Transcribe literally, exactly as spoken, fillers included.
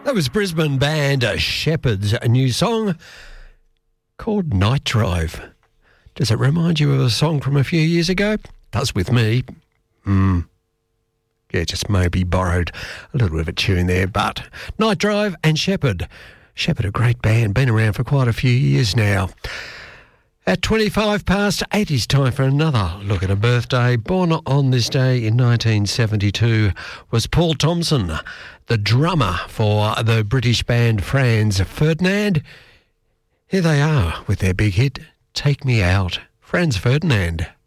That was Brisbane band Shepherd's a new song called Night Drive. Does it remind you of a song from a few years ago? Does with me. Hmm. Yeah, just maybe borrowed a little bit of a tune there, but Night Drive and Shepherd. Shepherd, a great band, been around for quite a few years now. At twenty-five past eight, it's time for another look at a birthday. Born on this day in nineteen seventy-two was Paul Thompson, the drummer for the British band Franz Ferdinand. Here they are with their big hit, Take Me Out. Franz Ferdinand.